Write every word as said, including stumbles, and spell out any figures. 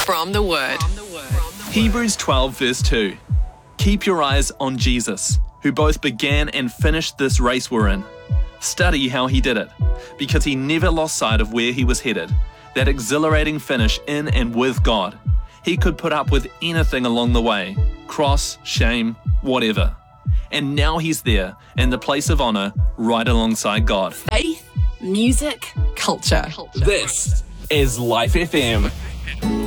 From the Word. Hebrews twelve verse two. Keep your eyes on Jesus, who both began and finished this race we're in. Study how he did it, because he never lost sight of where he was headed, that exhilarating finish in and with God. He could put up with anything along the way, cross, shame, whatever. And now he's there, in the place of honor, right alongside God. Faith, music, culture. This is Life F M.